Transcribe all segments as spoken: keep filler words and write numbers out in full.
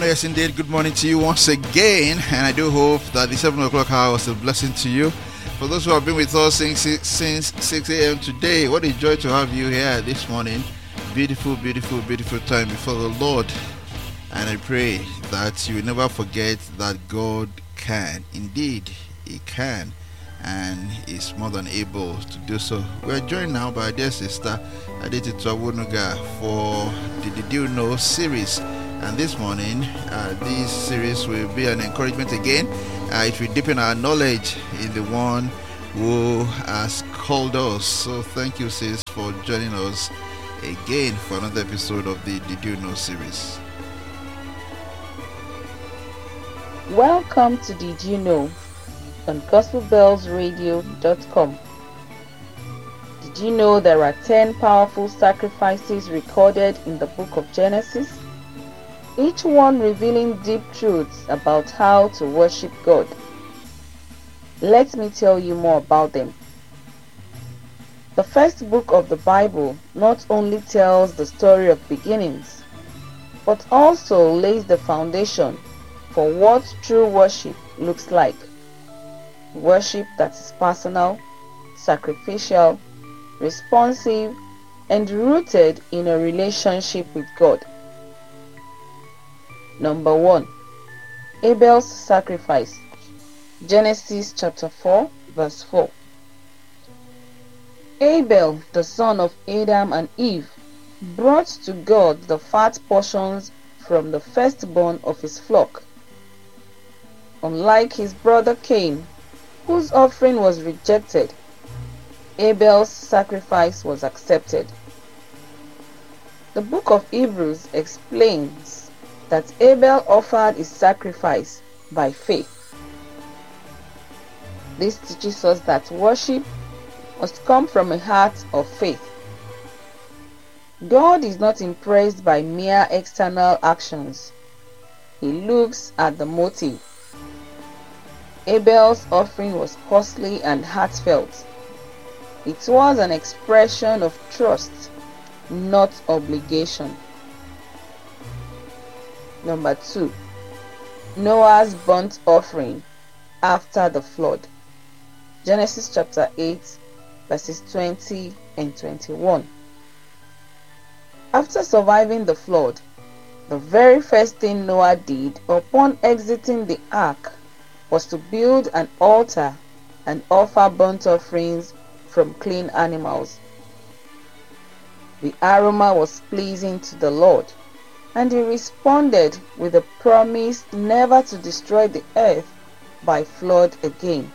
Oh, yes, indeed. Good morning to you once again, and I do hope that the seven o'clock hour was a blessing to you. For those who have been with us since, since six a.m. today, what a joy to have you here this morning. Beautiful, beautiful, beautiful time before the Lord. And I pray that you will never forget that God can. Indeed, He can, and is more than able to do so. We are joined now by our dear sister Adetitu Awunuga for the Did You Know series. And this morning, uh, this series will be an encouragement again. Uh, it will deepen our knowledge in the one who has called us. So thank you, sis, for joining us again for another episode of the Did You Know series. Welcome to Did You Know on gospel bells radio dot com. Did you know there are ten powerful sacrifices recorded in the book of Genesis? Each one revealing deep truths about how to worship God. Let me tell you more about them. The first book of the Bible not only tells the story of beginnings, but also lays the foundation for what true worship looks like. Worship that is personal, sacrificial, responsive, and rooted in a relationship with God. Number one. Abel's sacrifice. Genesis chapter four, verse four. Abel, the son of Adam and Eve, brought to God the fat portions from the firstborn of his flock. Unlike his brother Cain, whose offering was rejected, Abel's sacrifice was accepted. The book of Hebrews explains that Abel offered his sacrifice by faith. This teaches us that worship must come from a heart of faith. God is not impressed by mere external actions. He looks at the motive. Abel's offering was costly and heartfelt. It was an expression of trust, not obligation. Number two. Noah's burnt offering after the flood. Genesis chapter eight, verses twenty and twenty-one. After surviving the flood, the very first thing Noah did upon exiting the ark was to build an altar and offer burnt offerings from clean animals. The aroma was pleasing to the Lord, and he responded with a promise never to destroy the earth by flood again.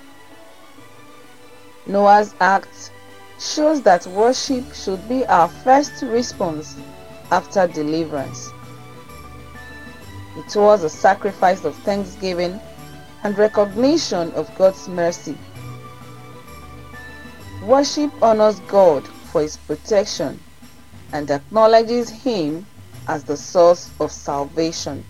Noah's act shows that worship should be our first response after deliverance. It was a sacrifice of thanksgiving and recognition of God's mercy. Worship honors God for his protection and acknowledges him as the source of salvation.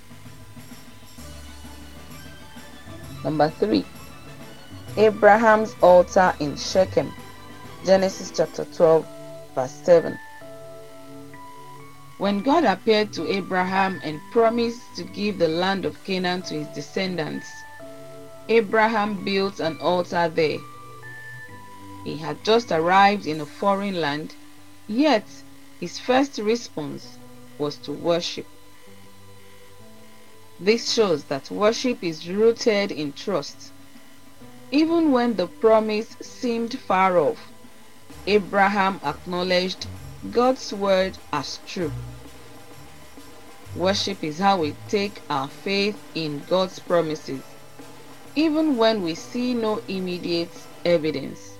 Number three. Abraham's altar in Shechem. Genesis chapter twelve, verse seven. When God appeared to Abraham and promised to give the land of Canaan to his descendants, Abraham built an altar there. He had just arrived in a foreign land, yet his first response was to worship. This shows that worship is rooted in trust. Even when the promise seemed far off, Abraham acknowledged God's word as true. Worship is how we take our faith in God's promises, even when we see no immediate evidence.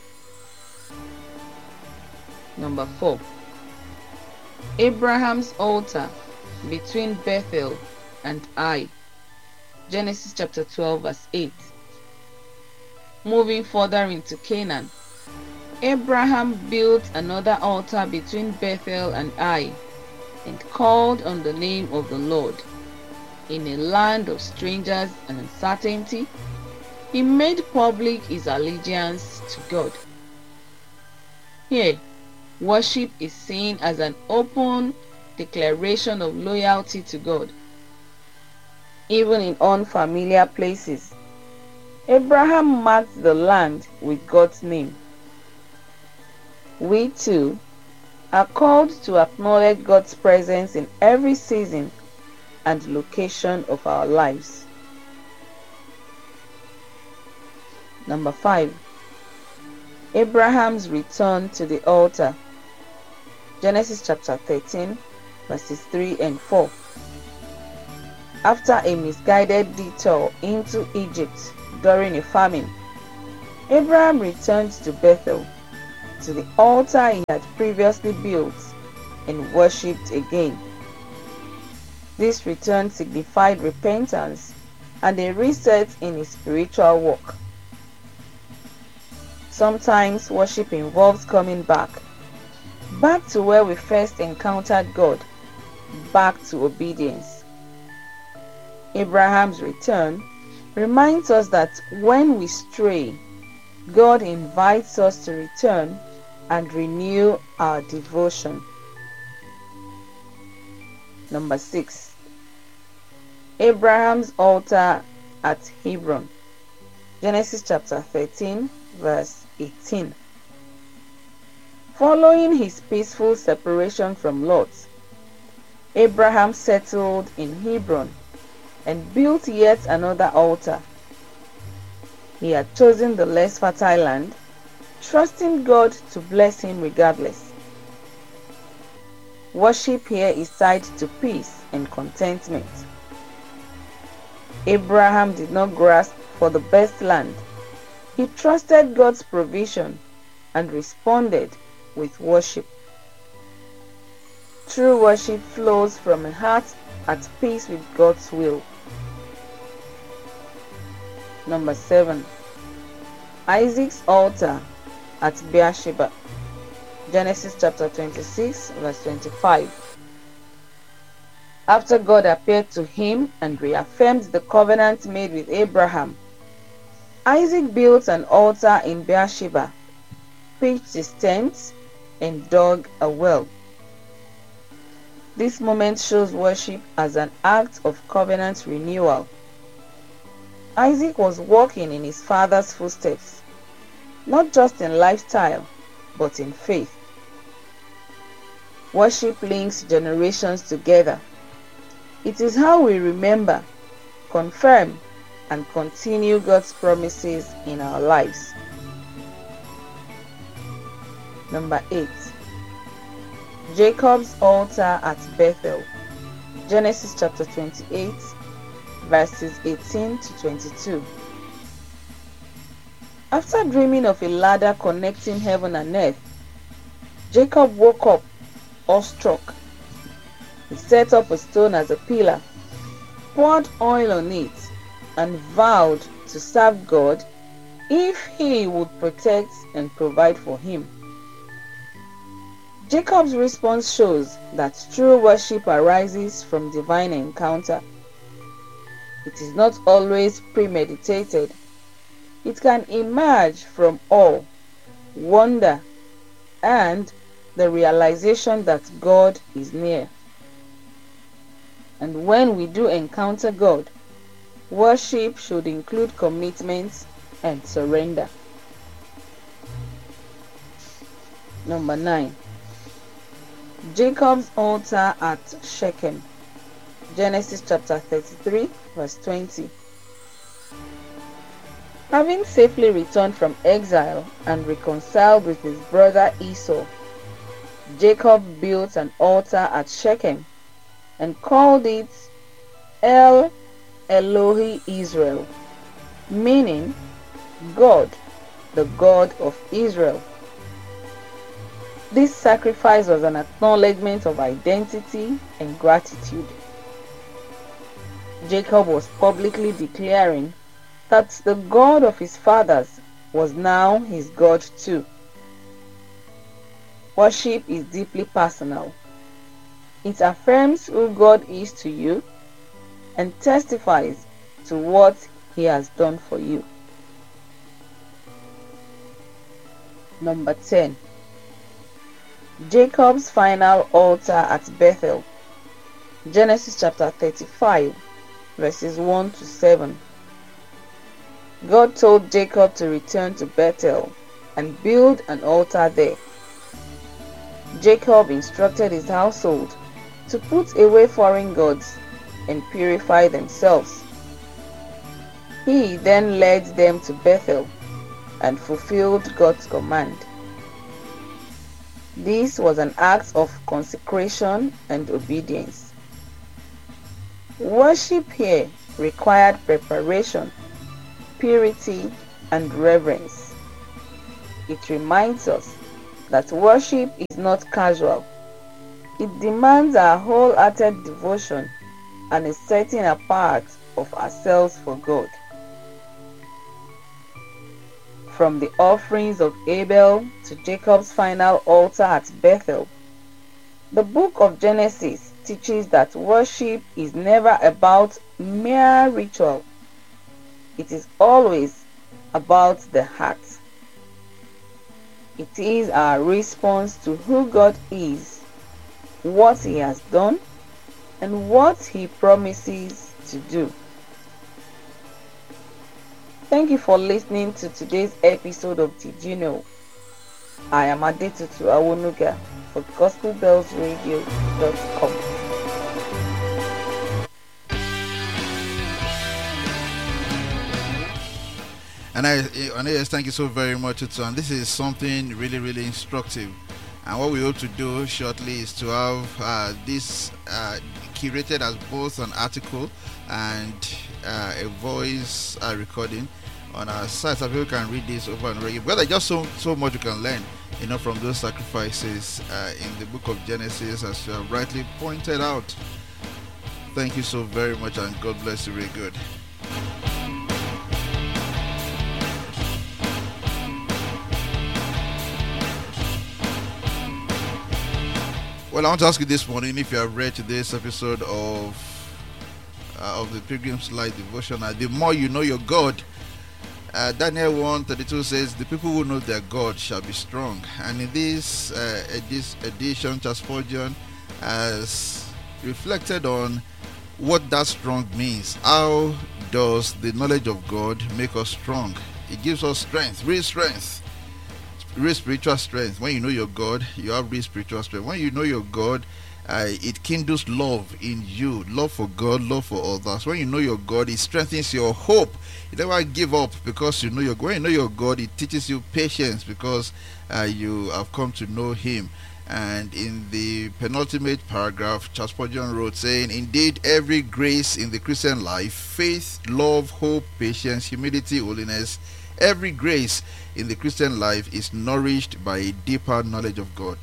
Number four. Abraham's altar between Bethel and Ai. Genesis chapter twelve, verse eight. Moving further into Canaan, Abraham built another altar between Bethel and Ai and called on the name of the Lord. In a land of strangers and uncertainty, he made public his allegiance to God. Here, Worship is seen as an open declaration of loyalty to God. even in unfamiliar places. Abraham marked the land with God's name. We too are called to acknowledge God's presence in every season and location of our lives. Number five. Abraham's return to the altar. Genesis chapter thirteen, verses three and four. After a misguided detour into Egypt during a famine, Abraham returned to Bethel, to the altar he had previously built, and worshipped again. This return signified repentance and a reset in his spiritual walk. Sometimes worship involves coming back, back to where we first encountered God, back to obedience. Abraham's return reminds us that when we stray, God invites us to return and renew our devotion. Number six. Abraham's altar at Hebron. Genesis chapter thirteen, verse eighteen. Following his peaceful separation from Lot, Abraham settled in Hebron and built yet another altar. He had chosen the less fertile land, trusting God to bless him regardless. Worship here is tied to peace and contentment. Abraham did not grasp for the best land. He trusted God's provision and responded with worship. True worship flows from a heart at peace with God's will. Number seven. Isaac's altar at Beersheba. Genesis chapter twenty-six, verse twenty-five. After God appeared to him and reaffirmed the covenant made with Abraham, Isaac built an altar in Beersheba, pitched his tent, and dug a well. This moment shows worship as an act of covenant renewal. Isaac was walking in his father's footsteps, not just in lifestyle, but in faith. Worship links generations together. It is how we remember, confirm, and continue God's promises in our lives. Number eight. Jacob's altar at Bethel. Genesis chapter twenty-eight, verses eighteen to twenty-two. After dreaming of a ladder connecting heaven and earth, Jacob woke up awestruck. He set up a stone as a pillar, poured oil on it, and vowed to serve God if he would protect and provide for him. Jacob's response shows that true worship arises from divine encounter. It is not always premeditated. It can emerge from awe, wonder, and the realization that God is near. And when we do encounter God, worship should include commitment and surrender. Number nine. Jacob's altar at Shechem. Genesis chapter thirty-three, verse twenty. Having safely returned from exile and reconciled with his brother Esau, Jacob built an altar at Shechem and called it El Elohi Israel, meaning God, the God of Israel. This sacrifice was an acknowledgement of identity and gratitude. Jacob was publicly declaring that the God of his fathers was now his God too. Worship is deeply personal. It affirms who God is to you and testifies to what he has done for you. Number ten. Jacob's final altar at Bethel. Genesis chapter thirty-five, verses one to seven. God told Jacob to return to Bethel and build an altar there. Jacob instructed his household to put away foreign gods and purify themselves. He then led them to Bethel and fulfilled God's command. This was an act of consecration and obedience. Worship here required preparation, purity, and reverence. It reminds us that worship is not casual. It demands our wholehearted devotion and a setting apart of ourselves for God. From the offerings of Abel to Jacob's final altar at Bethel, the book of Genesis teaches that worship is never about mere ritual. It is always about the heart. It is our response to who God is, what He has done, and what He promises to do. Thank you for listening to today's episode of Did You Know? I am Adetutu Awonuga for Gospel Bells Radio dot com. And I, and yes, thank you so very much, Utu. And this is something really, really instructive. And what we hope to do shortly is to have uh, this uh, curated as both an article and uh, a voice uh, recording on our site, so people can read this over and over again. But there's just so so much you can learn, you know, from those sacrifices uh, in the book of Genesis, as you have rightly pointed out. Thank you so very much, and God bless you. Very good. Well, I want to ask you this morning if you have read today's episode of uh, of the Pilgrim's Light devotion. Uh, the more you know your God, uh, Daniel one thirty-two says, "The people who know their God shall be strong." And in this uh, this edition, Charles Spurgeon has reflected on what that strong means. How does the knowledge of God make us strong? It gives us strength, real strength. Real spiritual strength. When you know your God, you have real spiritual strength. When you know your God, uh, it kindles love in you, love for God, love for others. When you know your God, it strengthens your hope. You never give up because you know your God. When you know your God, it teaches you patience because uh, you have come to know Him. And in the penultimate paragraph, Charles Spurgeon wrote, saying, "Indeed, every grace in the Christian life, faith, love, hope, patience, humility, holiness, every grace in the Christian life is nourished by a deeper knowledge of God."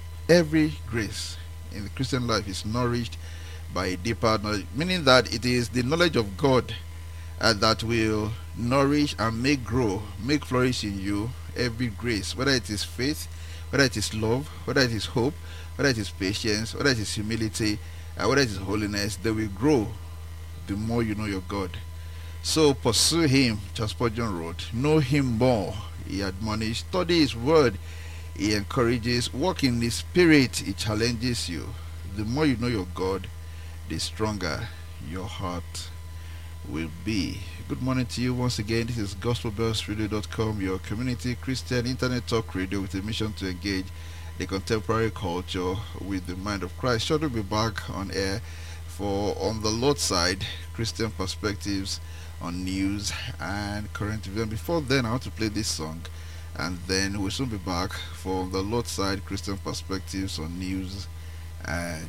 Every grace in the Christian life is nourished by a deeper knowledge, meaning that it is the knowledge of God uh, that will nourish and make grow, make flourish in you every grace, whether it is faith, whether it is love, whether it is hope, whether it is patience, whether it is humility, uh, whether it is holiness. They will grow the more you know your God. So pursue Him, Charles Spurgeon wrote. Know Him more, he admonished. Study His word, he encourages. Walk in His spirit, he challenges you. The more you know your God, the stronger your heart will be. Good morning to you once again. This is Gospel Bells Radio dot com, your community Christian internet talk radio with a mission to engage the contemporary culture with the mind of Christ. Shortly we'll be back on air for On the Lord's Side, Christian perspectives on news and current events. Before then, I want to play this song, and then we'll soon be back for the Lord's Side, Christian perspectives on news and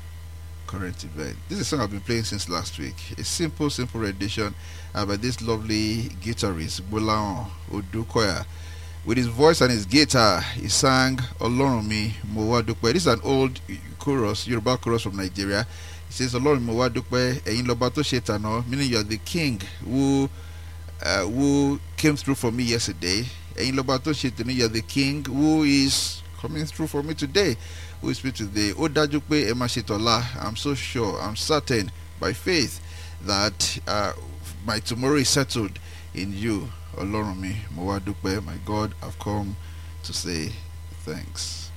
current event. This is a song I've been playing since last week. A simple, simple rendition uh, by this lovely guitarist, Bolaon Odukoya. With his voice and his guitar, he sang Ọlọ́run mi mo wá dúpẹ́. This is an old chorus, Yoruba chorus from Nigeria. It says, Ọlọ́run mo wá dúpẹ́, ẹ̀yin lọ́ba tó ṣe tàná, meaning you are the king who uh, who came through for me yesterday. Ẹ̀yin lọ́ba tó ṣe tàná, you are the king who is coming through for me today. Who is me today? Ó dájú pé ẹ máa ṣe tọ̀la. I'm so sure, I'm certain by faith that uh, my tomorrow is settled in you. Ọlọ́run mi mo wá dúpẹ́. My God, I've come to say thanks.